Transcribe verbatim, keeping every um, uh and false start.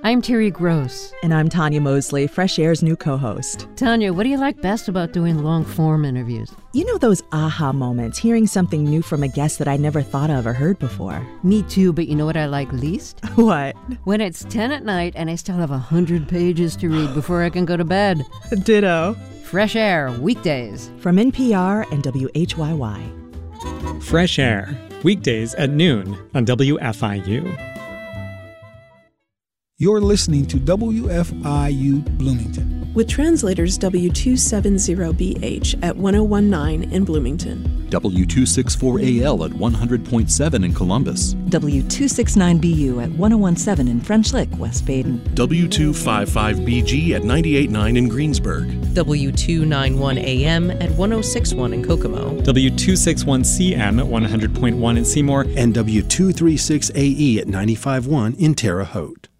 I'm Terry Gross. And I'm Tanya Mosley, Fresh Air's new co-host. Tanya, what do you like best about doing long-form interviews? You know those aha moments, hearing something new from a guest that I never thought of or heard before. Me too, but you know what I like least? What? When it's ten at night and I still have one hundred pages to read before I can go to bed. Ditto. Fresh Air, weekdays. From N P R and W H Y Y. Fresh Air, weekdays at noon on W F I U. You're listening to W F I U Bloomington. With translators W two seventy B H at one oh one nine in Bloomington. W two sixty-four A L at one hundred point seven in Columbus. W two sixty-nine B U at one oh one seven in French Lick, West Baden. W two fifty-five B G at ninety-eight point nine in Greensburg. W two ninety-one A M at one oh six point one in Kokomo. W two sixty-one C M at one hundred point one in Seymour. And W two thirty-six A E at ninety-five point one in Terre Haute.